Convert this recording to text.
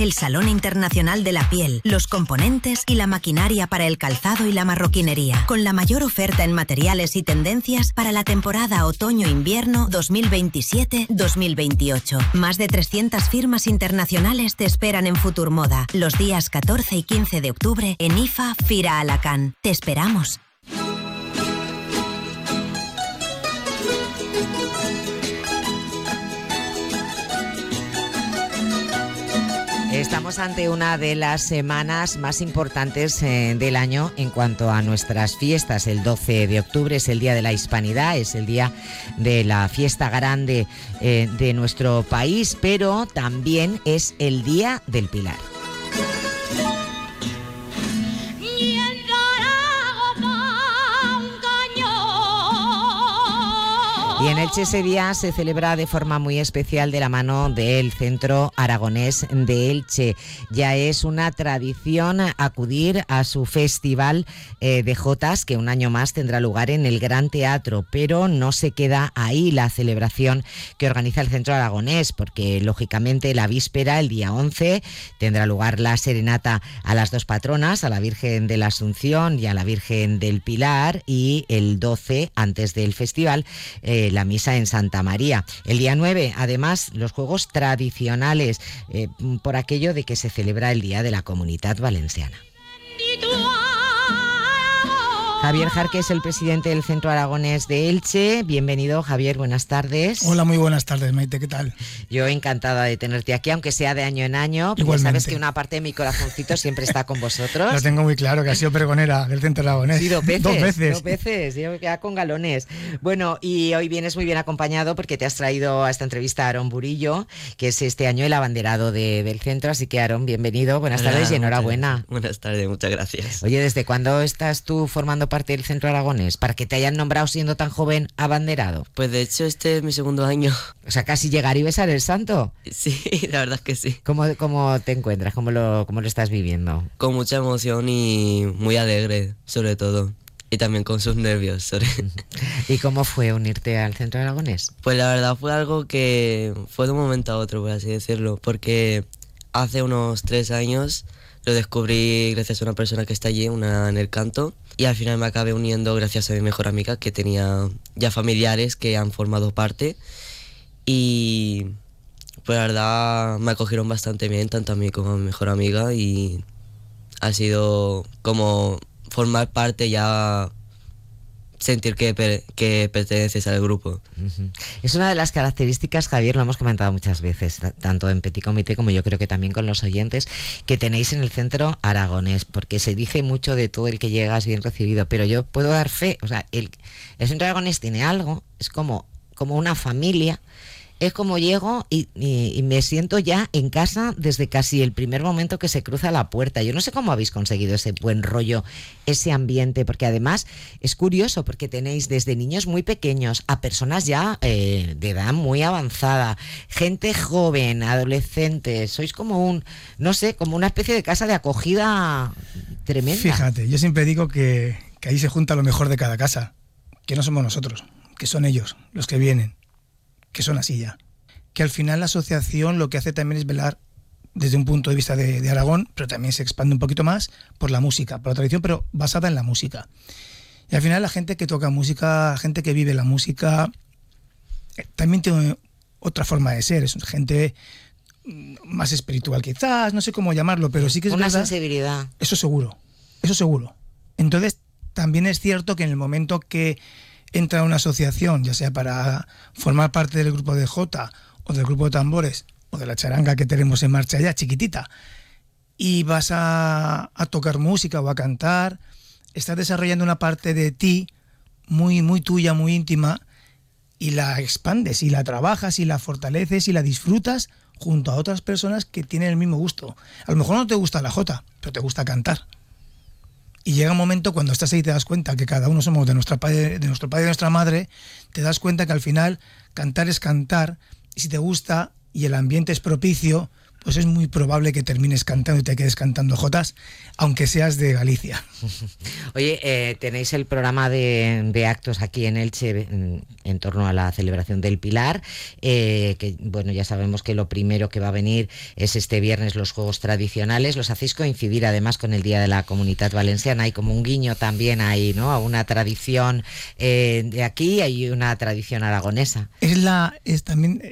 el Salón Internacional de la Piel, los componentes y la maquinaria para el calzado y la marroquinería, con la mayor oferta en materiales y tendencias para la temporada otoño-invierno 2027-2028. Más de 300 firmas internacionales te esperan en Futurmoda los días 14 y 15 de octubre en IFA Fira Alacant. Te esperamos. Estamos ante una de las semanas más importantes del año en cuanto a nuestras fiestas. El 12 de octubre es el Día de la Hispanidad, es el día de la fiesta grande de nuestro país, pero también es el Día del Pilar. Y en Elche ese día se celebra de forma muy especial de la mano del Centro Aragonés de Elche. Ya es una tradición acudir a su festival de jotas, que un año más tendrá lugar en el Gran Teatro, pero no se queda ahí la celebración que organiza el Centro Aragonés, porque lógicamente la víspera, el día 11, tendrá lugar la serenata a las dos patronas, a la Virgen de la Asunción y a la Virgen del Pilar, y el 12, antes del festival, la misa en Santa María. El día 9, además, los juegos tradicionales, por aquello de que se celebra el Día de la Comunitat Valenciana. Javier Jarque es el presidente del Centro Aragonés de Elche. Bienvenido, Javier, buenas tardes. Hola, muy buenas tardes, Maite, ¿qué tal? Yo encantada de tenerte aquí, aunque sea de año en año, porque igualmente. Sabes que una parte de mi corazoncito siempre está con vosotros. Lo tengo muy claro, que has sido pregonera del Centro Aragonés. Sí, dos veces. Dos veces, yo ya con galones. Bueno, y hoy vienes muy bien acompañado porque te has traído a esta entrevista a Aarón Burillo, que es este año el abanderado del centro, así que Aarón, bienvenido, buenas tardes y enhorabuena. Buenas tardes, muchas gracias. Oye, ¿desde cuándo estás tú formando parte del Centro Aragonés? Para que te hayan nombrado siendo tan joven abanderado. Pues de hecho este es mi segundo año. O sea, casi llegar y besar el santo. Sí, la verdad es que sí. ¿Cómo te encuentras? ¿Cómo lo estás viviendo? Con mucha emoción y muy alegre, sobre todo. Y también con sus nervios. ¿Y cómo fue unirte al Centro Aragonés? Pues la verdad fue algo que fue de un momento a otro, por así decirlo. Porque hace unos 3 años lo descubrí gracias a una persona que está allí, una en el canto. Y al final me acabé uniendo gracias a mi mejor amiga, que tenía ya familiares que han formado parte. Y pues la verdad me acogieron bastante bien, tanto a mí como a mi mejor amiga. Y ha sido como formar parte, ya sentir que perteneces al grupo. Es una de las características, Javier, lo hemos comentado muchas veces, tanto en Petit Comité como yo creo que también con los oyentes, que tenéis en el Centro Aragonés, porque se dice mucho de todo el que llegas bien recibido, pero yo puedo dar fe, o sea, el Centro Aragonés tiene algo, es como una familia. Es como llego y me siento ya en casa desde casi el primer momento que se cruza la puerta. Yo no sé cómo habéis conseguido ese buen rollo, ese ambiente, porque además es curioso porque tenéis desde niños muy pequeños a personas ya de edad muy avanzada, gente joven, adolescentes. Sois como como una especie de casa de acogida tremenda. Fíjate, yo siempre digo que ahí se junta lo mejor de cada casa, que no somos nosotros, que son ellos los que vienen, que son así ya. Que al final la asociación lo que hace también es velar desde un punto de vista de Aragón, pero también se expande un poquito más por la música, por la tradición, pero basada en la música. Y al final la gente que toca música, la gente que vive la música, también tiene otra forma de ser. Es gente más espiritual quizás, no sé cómo llamarlo, pero sí que es una verdad, sensibilidad. Eso seguro. Entonces también es cierto que en el momento que entra a una asociación, ya sea para formar parte del grupo de jota o del grupo de tambores o de la charanga que tenemos en marcha ya, chiquitita, y vas a tocar música o a cantar, estás desarrollando una parte de ti muy, muy tuya, muy íntima, y la expandes, y la trabajas, y la fortaleces, y la disfrutas junto a otras personas que tienen el mismo gusto. A lo mejor no te gusta la jota, pero te gusta cantar. Y llega un momento cuando estás ahí y te das cuenta que cada uno somos de nuestro padre y de nuestra madre, te das cuenta que al final cantar es cantar, y si te gusta y el ambiente es propicio, pues es muy probable que termines cantando y te quedes cantando jotas, aunque seas de Galicia. Oye, tenéis el programa de actos aquí en Elche en torno a la celebración del Pilar, que bueno, ya sabemos que lo primero que va a venir es este viernes los Juegos Tradicionales. Los hacéis coincidir además con el Día de la Comunitat Valenciana. Hay como un guiño también ahí, ¿no? A una tradición de aquí, hay una tradición aragonesa. Es también